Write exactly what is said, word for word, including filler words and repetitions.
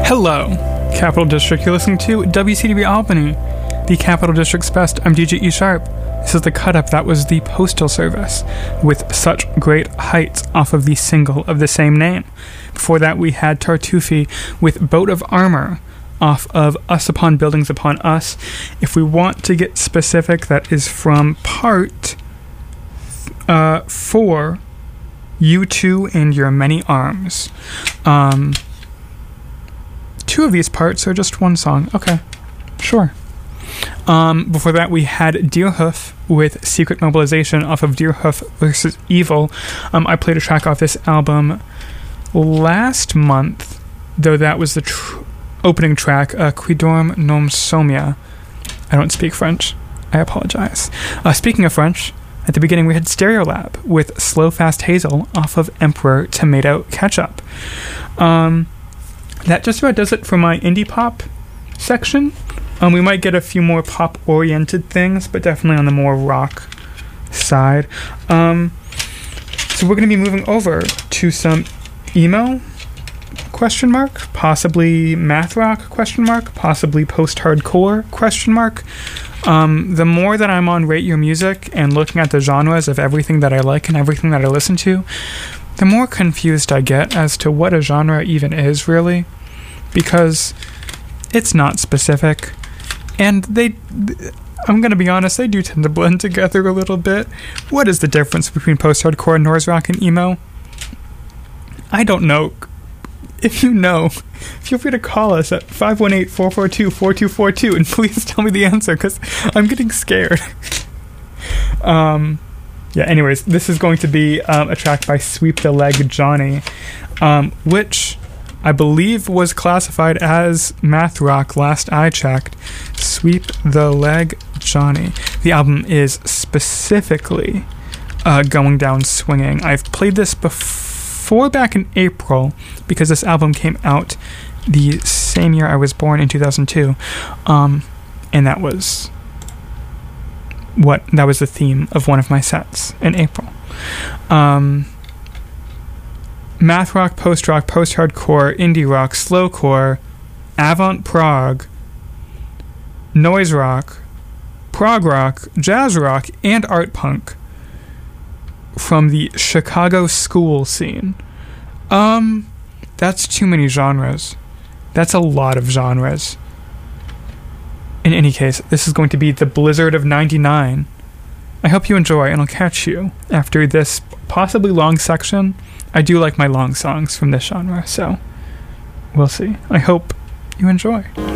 Hello, Capital District. You're listening to W C D B Albany, the Capital District's best. I'm D J E Sharp. This is the cut-up. That was the Postal Service with Such Great Heights off of the single of the same name. Before that, we had Tartuffe with Boat of Armor off of Us Upon Buildings Upon Us. If we want to get specific, that is from part uh, four, You Two and Your Many Arms. Um... Two of these parts are just one song. Okay, sure. Um, before that, we had Deerhoof with Secret Mobilization off of Deerhoof versus Evil. Um, I played a track off this album last month, though that was the tr- opening track, uh, Qui dorme non somia. I don't speak French. I apologize. Uh, speaking of French, at the beginning we had Stereolab with Slow Fast Hazel off of Emperor Tomato Ketchup. Um... That just about does it for my indie pop section. Um, we might get a few more pop-oriented things, but definitely on the more rock side. Um, so we're going to be moving over to some emo, question mark, possibly math rock, question mark, possibly post-hardcore, question mark. Um, the more that I'm on Rate Your Music and looking at the genres of everything that I like and everything that I listen to, the more confused I get as to what a genre even is, really, because it's not specific, and they, I'm going to be honest, they do tend to blend together a little bit. What is the difference between post-hardcore, noise rock, and emo? I don't know. If you know, feel free to call us at five one eight, four four two, four two four two, and please tell me the answer, because I'm getting scared. um... Yeah, anyways, this is going to be um, a track by Sweep the Leg Johnny, um, which I believe was classified as math rock last I checked. Sweep the Leg Johnny. The album is specifically uh, going down swinging. I've played this before back in April because this album came out the same year I was born in two thousand two, um, and that was... What that was the theme of one of my sets in April. Um, math rock, post rock, post hardcore, indie rock, slowcore, avant prog, noise rock, prog rock, jazz rock, and art punk from the Chicago school scene. Um, that's too many genres. That's a lot of genres. In any case, this is going to be the Blizzard of ninety-nine. I hope you enjoy, and I'll catch you after this possibly long section. I do like my long songs from this genre, so we'll see. I hope you enjoy.